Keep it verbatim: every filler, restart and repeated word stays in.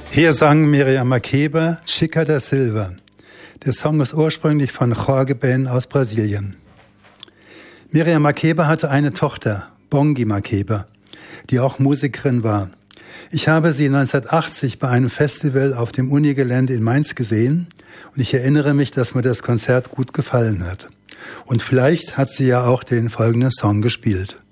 Hier sang Miriam Makeba Chica da Silva. Der Song ist ursprünglich von Jorge Ben aus Brasilien. Miriam Makeba hatte eine Tochter, Bongi Makeba, die auch Musikerin war. Ich habe sie neunzehnhundertachtzig bei einem Festival auf dem Unigelände in Mainz gesehen und ich erinnere mich, dass mir das Konzert gut gefallen hat. Und vielleicht hat sie ja auch den folgenden Song gespielt.